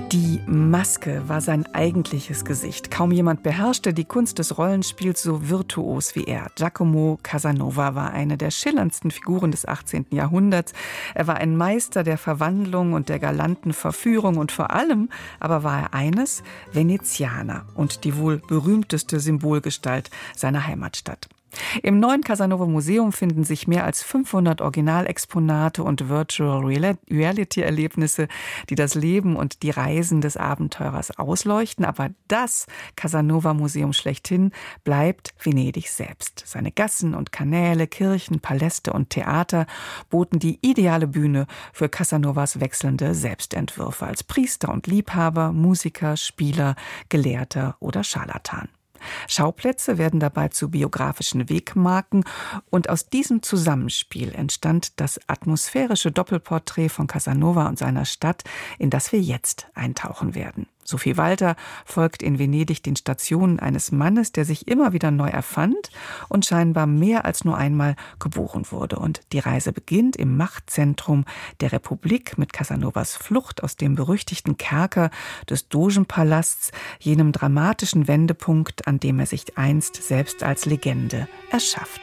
Die Maske war sein eigentliches Gesicht. Kaum jemand beherrschte die Kunst des Rollenspiels so virtuos wie er. Giacomo Casanova war eine der schillerndsten Figuren des 18. Jahrhunderts. Er war ein Meister der Verwandlung und der galanten Verführung und vor allem aber war er eines, Venezianer und die wohl berühmteste Symbolgestalt seiner Heimatstadt. Im neuen Casanova Museum finden sich mehr als 500 Originalexponate und Virtual Reality Erlebnisse, die das Leben und die Reisen des Abenteurers ausleuchten. Aber das Casanova Museum schlechthin bleibt Venedig selbst. Seine Gassen und Kanäle, Kirchen, Paläste und Theater boten die ideale Bühne für Casanovas wechselnde Selbstentwürfe als Priester und Liebhaber, Musiker, Spieler, Gelehrter oder Scharlatan. Schauplätze werden dabei zu biografischen Wegmarken und aus diesem Zusammenspiel entstand das atmosphärische Doppelporträt von Casanova und seiner Stadt, in das wir jetzt eintauchen werden. Sophie Walter folgt in Venedig den Stationen eines Mannes, der sich immer wieder neu erfand und scheinbar mehr als nur einmal geboren wurde. Und die Reise beginnt im Machtzentrum der Republik mit Casanovas Flucht aus dem berüchtigten Kerker des Dogenpalasts, jenem dramatischen Wendepunkt, an dem er sich einst selbst als Legende erschafft.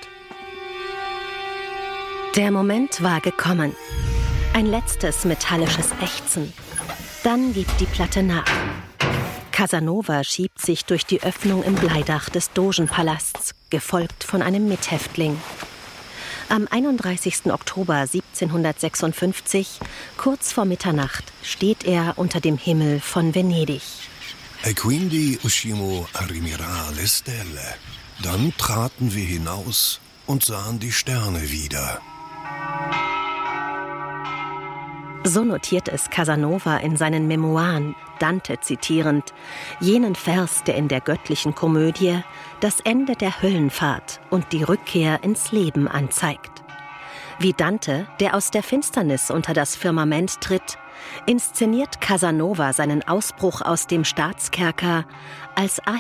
Der Moment war gekommen. Ein letztes metallisches Ächzen. Dann gibt die Platte nach. Casanova schiebt sich durch die Öffnung im Bleidach des Dogenpalasts, gefolgt von einem Mithäftling. Am 31. Oktober 1756, kurz vor Mitternacht, steht er unter dem Himmel von Venedig. E quindi uscimo a rimirare le stelle. Dann traten wir hinaus und sahen die Sterne wieder. So notiert es Casanova in seinen Memoiren, Dante zitierend, jenen Vers, der in der göttlichen Komödie das Ende der Höllenfahrt und die Rückkehr ins Leben anzeigt. Wie Dante, der aus der Finsternis unter das Firmament tritt, inszeniert Casanova seinen Ausbruch aus dem Staatskerker als